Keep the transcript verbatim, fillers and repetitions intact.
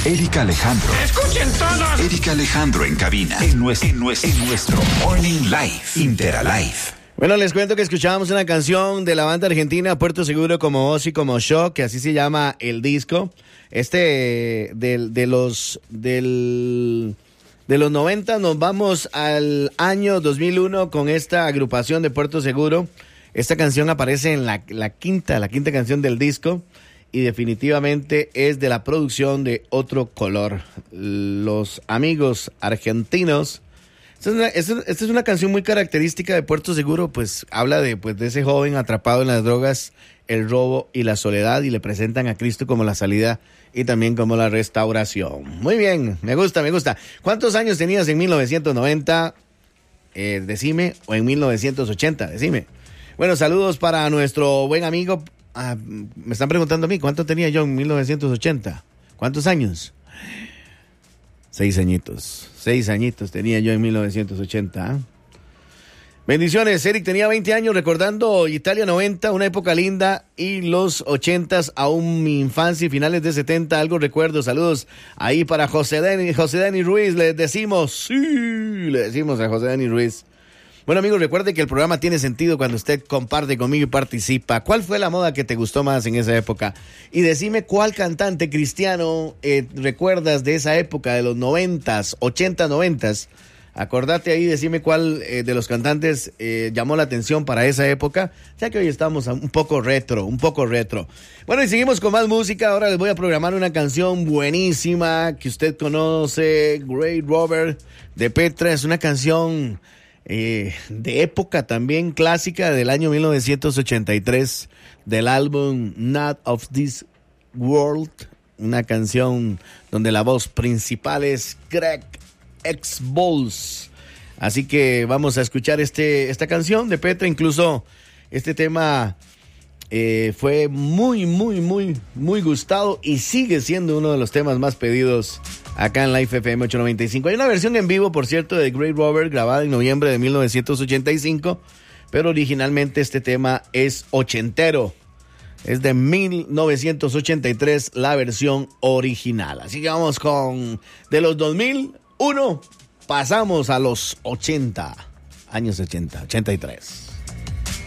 Erika Alejandro. ¡Escuchen todos! Erika Alejandro en cabina. En nuestro, en nuestro, en nuestro Morning Live. Interalive. Bueno, les cuento que escuchábamos una canción de la banda argentina Puerto Seguro, como vos y como yo, que así se llama el disco. Este, del, de los, del, de los noventa, nos vamos al año dos mil uno con esta agrupación de Puerto Seguro. Esta canción aparece en la, la quinta, la quinta canción del disco y definitivamente es de la producción de Otro Color. Los amigos argentinos. Esta es, una, esta, esta es una canción muy característica de Puerto Seguro, pues habla de, pues, de ese joven atrapado en las drogas, el robo y la soledad, y le presentan a Cristo como la salida y también como la restauración. Muy bien, me gusta, me gusta. ¿Cuántos años tenías en mil novecientos noventa? Eh, decime, o en mil novecientos ochenta, decime. Bueno, saludos para nuestro buen amigo. Ah, me están preguntando a mí, ¿cuánto tenía yo en mil novecientos ochenta? ¿Cuántos años? Seis añitos. Seis añitos tenía yo en mil novecientos ochenta. ¿eh? Bendiciones, Eric tenía veinte años recordando Italia noventa, una época linda, y los ochentas, aún mi infancia y finales de setenta, algo recuerdo. Saludos ahí para José Dani, José Dani Ruiz, le decimos, sí, le decimos a José Dani Ruiz. Bueno, amigos, recuerde que el programa tiene sentido cuando usted comparte conmigo y participa. ¿Cuál fue la moda que te gustó más en esa época? Y decime cuál cantante cristiano eh, recuerdas de esa época, de los noventas, ochenta, noventas. Acordate ahí, decime cuál eh, de los cantantes eh, llamó la atención para esa época, ya que hoy estamos un poco retro, un poco retro. Bueno, y seguimos con más música. Ahora les voy a programar una canción buenísima que usted conoce, Great Robert de Petra. Es una canción Eh, de época también clásica del año mil novecientos ochenta y tres, del álbum Not of This World, una canción donde la voz principal es Greg X. Bowles. Así que vamos a escuchar este, esta canción de Petra. Incluso este tema eh, fue muy, muy, muy, muy gustado y sigue siendo uno de los temas más pedidos acá en Live F M ochocientos noventa y cinco. Hay una versión en vivo, por cierto, de Great Robert, grabada en noviembre de mil novecientos ochenta y cinco, pero originalmente este tema es ochentero. Es de mil novecientos ochenta y tres la versión original. Así que vamos con de los dos mil uno, pasamos a los ochenta, años ochenta, ochenta y tres.